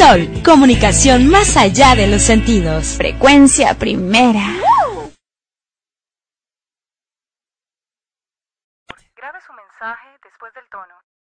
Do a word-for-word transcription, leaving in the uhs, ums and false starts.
Sol, comunicación más allá de los sentidos. Frecuencia primera. Grabe su mensaje después del tono.